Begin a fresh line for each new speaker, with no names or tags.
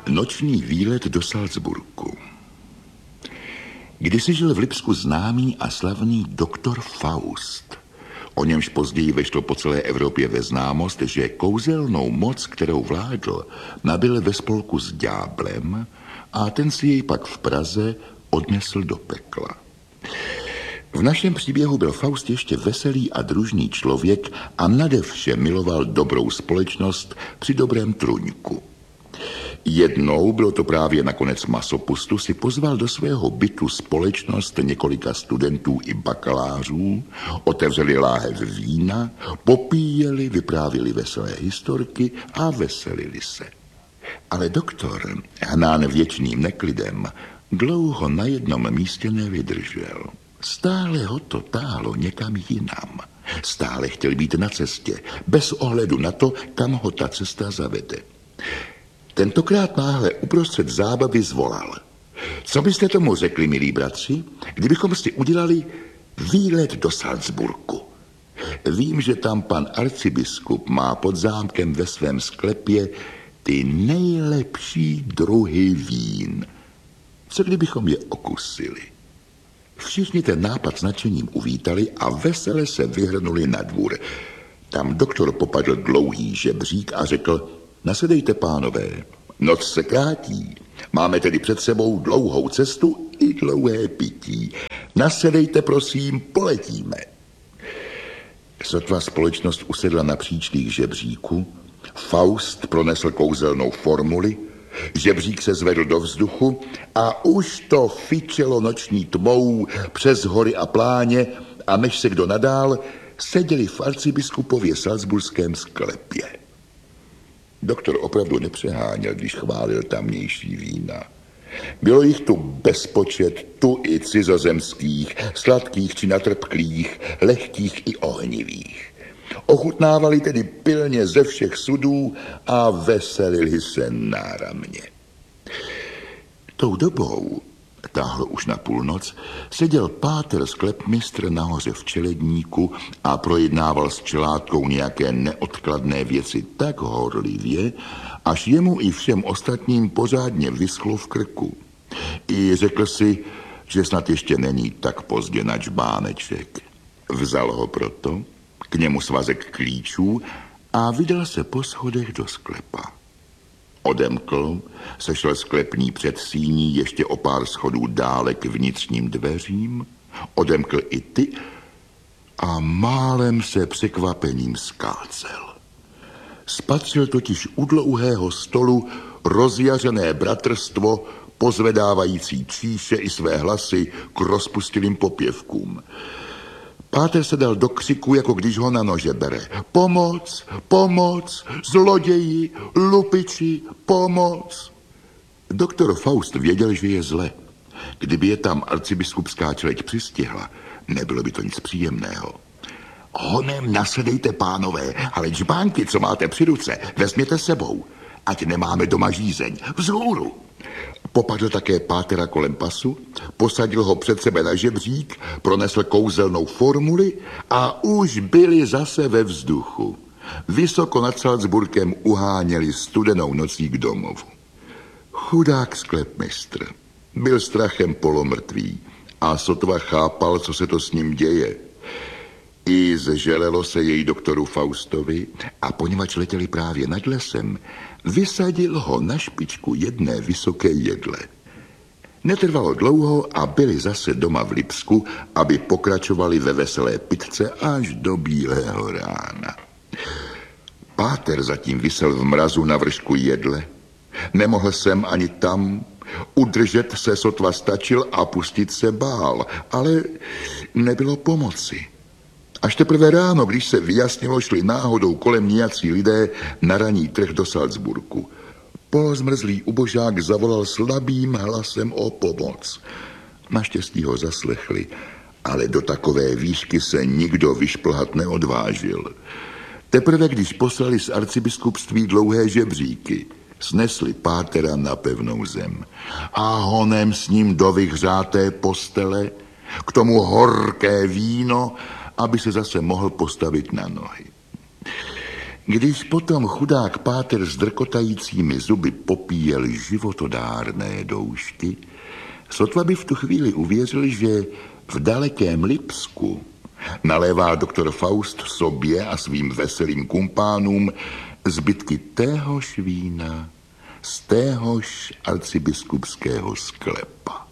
Noční výlet do Salzburgu. Kdysi žil v Lipsku známý a slavný doktor Faust. O němž později vešlo po celé Evropě ve známost, že kouzelnou moc, kterou vládl, nabyl ve spolku s ďáblem a ten si jej pak v Praze odnesl do pekla. V našem příběhu byl Faust ještě veselý a družný člověk a nade vše miloval dobrou společnost při dobrém truňku. Jednou, bylo to právě na konec masopustu, si pozval do svého bytu společnost několika studentů i bakalářů, otevřeli láhev vína, popíjeli, vyprávěli veselé historky a veselili se. Ale doktor, hnán věčným neklidem, dlouho na jednom místě nevydržel. Stále ho to táhlo někam jinam. Stále chtěl být na cestě, bez ohledu na to, kam ho ta cesta zavede. Tentokrát náhle uprostřed zábavy zvolal. Co byste tomu řekli, milí bratři, kdybychom si udělali výlet do Salzburgu? Vím, že tam pan arcibiskup má pod zámkem ve svém sklepě ty nejlepší druhy vín. Co kdybychom je okusili? Všichni ten nápad s nadšením uvítali a vesele se vyhrnuli na dvůr. Tam doktor popadl dlouhý žebřík a řekl: nasedejte, pánové, noc se krátí. Máme tedy před sebou dlouhou cestu i dlouhé pití. Nasedejte, prosím, poletíme. Sotva společnost usedla na příčných žebříku, Faust pronesl kouzelnou formuli, žebřík se zvedl do vzduchu a už to fičelo noční tmou přes hory a pláně a než se kdo nadál, seděli v arcibiskupově salzburském sklepě. Doktor opravdu nepřeháněl, když chválil tamnější vína. Bylo jich tu bezpočet, tu i cizozemských, sladkých či natrpklých, lehkých i ohnivých. Ochutnávali tedy pilně ze všech sudů a veselili se náramně. Tou dobou, táhlo už na půlnoc, seděl páter sklepmistr nahoře v čeledníku a projednával s čelátkou nějaké neodkladné věci tak horlivě, až jemu i všem ostatním pořádně vyschlo v krku. I řekl si, že snad ještě není tak pozdě na čbáneček. Vzal ho proto, k němu svazek klíčů a vydal se po schodech do sklepa. Odemkl, sešel sklepní předsíní ještě o pár schodů dále k vnitřním dveřím, odemkl i ty a málem se překvapením skácel. Spatřil totiž u dlouhého stolu rozjařené bratrstvo, pozvedávající číše i své hlasy k rozpustilým popěvkům. Páter se dal do křiku, jako když ho na nože bere. Pomoc, pomoc, zloději, lupiči, pomoc. Doktor Faust věděl, že je zle. Kdyby je tam arcibiskupská čeleď přistihla, nebylo by to nic příjemného. Honem nasedejte, pánové, ale džbánky, co máte při ruce, vezměte sebou, ať nemáme doma žízeň. Vzhůru. Popadl také pátera kolem pasu, posadil ho před sebe na žebřík, pronesl kouzelnou formuli a už byli zase ve vzduchu. Vysoko nad Salzburgem uháněli studenou nocí k domovu. Chudák sklepmistr byl strachem polomrtvý a sotva chápal, co se to s ním děje. I zželelo se jej doktoru Faustovi a poněvadž letěli právě nad lesem, vysadil ho na špičku jedné vysoké jedle. Netrvalo dlouho a byli zase doma v Lipsku, aby pokračovali ve veselé pitce až do bílého rána. Páter zatím visel v mrazu na vršku jedle. Nemohl jsem ani tam, udržet se sotva stačil a pustit se bál, ale nebylo pomoci. Až teprve ráno, když se vyjasnilo, šli náhodou kolem nějací lidé na ranní trh do Salzburgu. Polozmrzlý ubožák zavolal slabým hlasem o pomoc. Naštěstí ho zaslechli, ale do takové výšky se nikdo vyšplhat neodvážil. Teprve když poslali z arcibiskupství dlouhé žebříky, snesli pátera na pevnou zem a honem s ním do vyhřáté postele, k tomu horké víno, aby se zase mohl postavit na nohy. Když potom chudák páter s drkotajícími zuby popíjel životodárné doušky, sotva by v tu chvíli uvěřil, že v dalekém Lipsku nalévá doktor Faust sobě a svým veselým kumpánům zbytky téhož vína z téhož arcibiskupského sklepa.